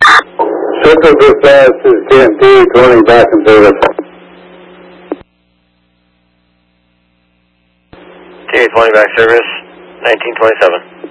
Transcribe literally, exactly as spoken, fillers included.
Central Dispatch is T N T, twenty back in service. T A twenty back service, nineteen twenty-seven.